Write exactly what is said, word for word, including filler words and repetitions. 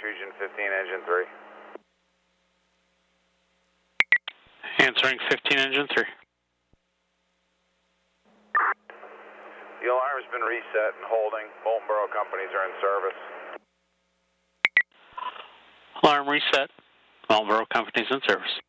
Fusion fifteen, engine three. Answering fifteen, engine three. The alarm's been reset and holding. Molten Borough companies are in service. Alarm reset. Molten Borough companies in service.